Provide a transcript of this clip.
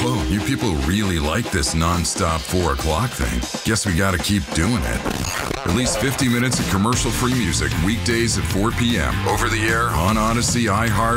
Whoa, you people really like this non-stop 4 o'clock thing. Guess we gotta keep doing it. At least 50 minutes of commercial-free music weekdays at 4 p.m. Over the air, on Odyssey, iHeart,